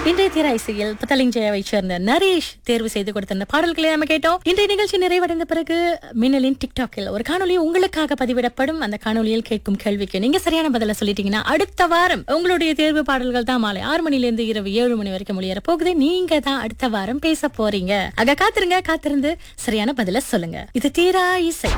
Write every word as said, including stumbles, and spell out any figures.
இன்றைய திரை இசையில் பத்தலிஞ்சயாவை சேர்ந்த நரேஷ் தேர்வு செய்து கொடுத்த பாடல்களை நம்ம கேட்டோம். இன்றைய நிகழ்ச்சி நிறைவடைந்த பிறகு மின்னலின் டிக்டாக்கில் ஒரு காணொலி உங்களுக்காக பதிவிடப்படும். அந்த காணொலியில் கேட்கும் கேள்விக்கு நீங்க சரியான பதில சொல்லிட்டீங்கன்னா அடுத்த வாரம் உங்களுடைய தேர்வு பாடல்கள் தான் மாலை ஆறு மணில இருந்து இரவு ஏழு மணி வரைக்கும் ஒளியர போகுது. நீங்க தான் அடுத்த வாரம் பேச போறீங்க. ஆக காத்திருங்க, காத்திருந்து சரியான பதில சொல்லுங்க. இது தீரா இசை.